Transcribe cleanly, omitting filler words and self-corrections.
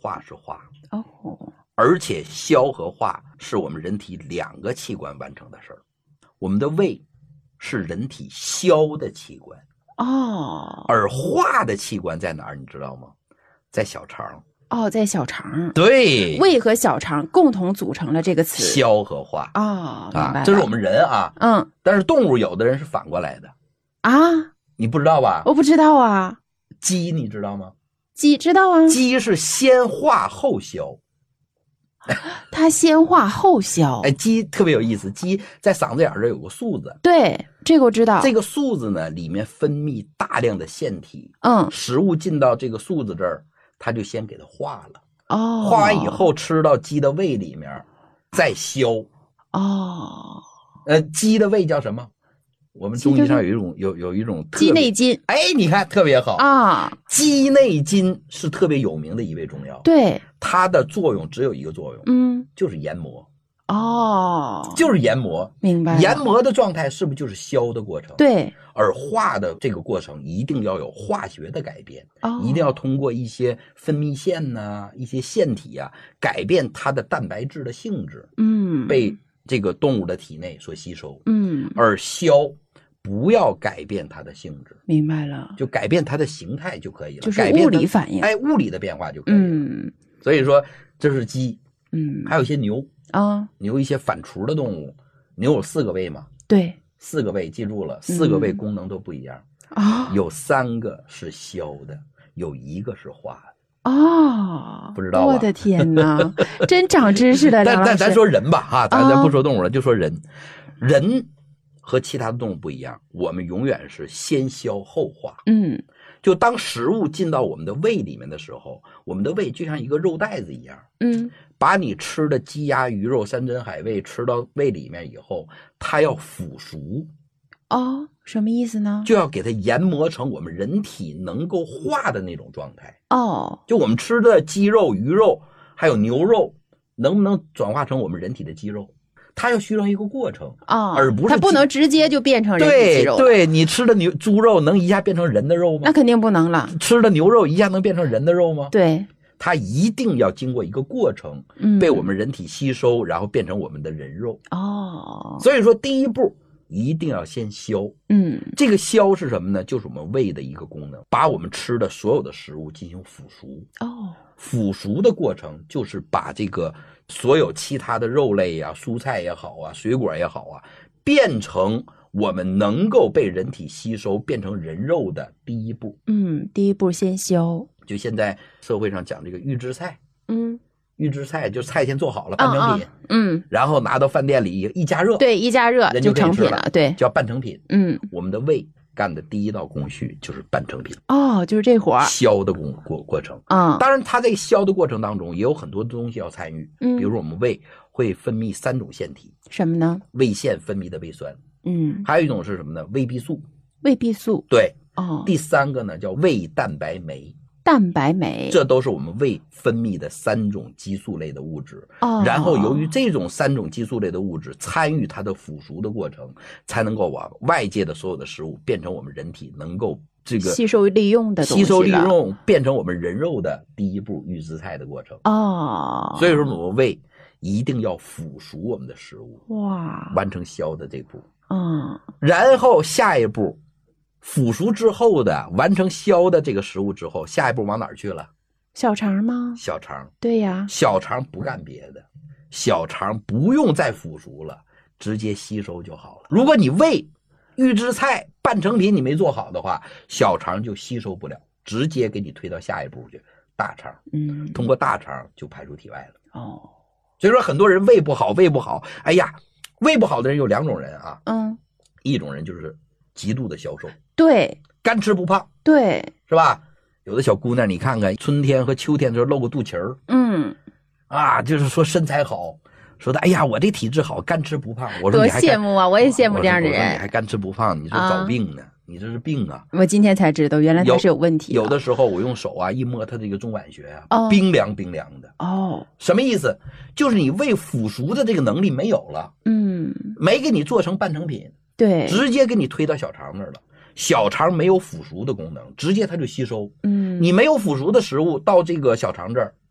化是化。 哦， 而且消和化是我们人体2个器官完成的事儿。我们的胃是人体消的器官， 哦， 而化的器官在哪儿？你知道吗？在小肠。 哦，在小肠。 对， 胃和小肠共同组成了这个词。 消和化哦，明白了。 这是我们人啊。但是动物有的人是反过来的啊， 你不知道吧？ 我不知道啊。 鸡你知道吗？ 鸡知道啊。 鸡是先化后消。 它先化后消。 鸡特别有意思，鸡在嗓子眼这有个束子。 对，这个我知道。 这个束子呢，里面分泌大量的腺体。食物进到这个束子这儿，它就先给它化了。化完以后吃到鸡的胃里面，再消。鸡的胃叫什么？我们中医上有一种鸡内金。 你看特别好啊！ 鸡内金是特别有名的一味中药。 对， 它的作用只有一个作用，就是研磨。就是研磨。 明白了。 研磨的状态是不是就是消的过程？ 对。 而化的这个过程一定要有化学的改变，一定要通过一些分泌腺呐、一些腺体啊，改变它的蛋白质的性质，被这个动物的体内所吸收，而消不要改变它的性质。 明白了。 就改变它的形态就可以了， 就是物理反应。 物理的变化就可以了。所以说这是鸡。还有一些牛牛一些反刍的动物，牛有4个胃嘛？ 对 ，4个胃，记住了，4个胃功能都不一样。有3个是消的，有1个是化的。不知道吧？ 我的天哪，真长知识了。 但咱说人吧，咱不说动物了，就说人。人和其他的动物不一样，我们永远是先消后化。就当食物进到我们的胃里面的时候，我们的胃就像一个肉袋子一样，把你吃的鸡鸭鱼肉山珍海味吃到胃里面以后，它要腐熟。 什么意思呢？ 就要给它研磨成我们人体能够化的那种状态。就我们吃的鸡肉、鱼肉还有牛肉，能不能转化成我们人体的肌肉？它要需要一个过程而不是它不能直接就变成人体肌肉。 对，你吃的猪肉能一下变成人的肉吗？ 那肯定不能了。 吃的牛肉一下能变成人的肉吗？ 对， 它一定要经过一个过程，被我们人体吸收，然后变成我们的人肉。所以说第一步一定要先消。这个消是什么呢？就是我们胃的一个功能，把我们吃的所有的食物进行腐熟。腐熟的过程就是把这个所有其他的肉类呀、蔬菜也好啊、水果也好啊，变成我们能够被人体吸收变成人肉的第一步。 第一步先消。 就现在社会上讲这个预制菜。预制菜就菜先做好了，半成品。然后拿到饭店里一加热。 对，一加热就成品了。对， 叫半成品。我们的胃干的第一道工序就是半成品。 就是这活儿， 消的过程。当然它在消的过程当中也有很多东西要参与。比如说我们胃会分泌3种腺体。 什么呢？ 胃腺分泌的胃酸。还有一种是什么呢？胃壁素。 胃壁素。 对。第3个呢叫胃蛋白酶。 蛋白酶， 这都是我们胃分泌的3种激素类的物质。然后由于这种3种激素类的物质参与它的腐熟的过程，才能够把外界的所有的食物变成我们人体能够这个吸收利用的东西， 吸收利用变成我们人肉的第一步预制菜的过程。所以说我们胃一定要腐熟我们的食物，完成消的这步。然后下一步腐熟之后的完成消的这个食物之后，下一步往哪儿去了？ 小肠吗？ 小肠。 对呀， 小肠不干别的，小肠不用再腐熟了，直接吸收就好了。如果你胃预制菜半成品你没做好的话，小肠就吸收不了，直接给你推到下一步去，大肠。通过大肠就排出体外了。所以说很多人胃不好，胃不好，哎呀，胃不好的人有2种人啊。一种人就是极度的消瘦。对，干吃不胖。对，是吧？有的小姑娘你看看，春天和秋天的时候露个肚脐儿。就是说身材好，说的哎呀我这体质好，干吃不胖。我说多羡慕啊，我也羡慕这样的人。 你还干吃不胖，你是找病呢。你这是病啊。 我今天才知道原来他是有问题。 有的时候我用手一摸他这个中脘穴冰凉冰凉的。什么意思？就是你胃腐熟的这个能力没有了。没给你做成半成品。对，直接给你推到小肠那儿了。小肠没有腐熟的功能，直接它就吸收。你没有腐熟的食物到这个小肠这儿，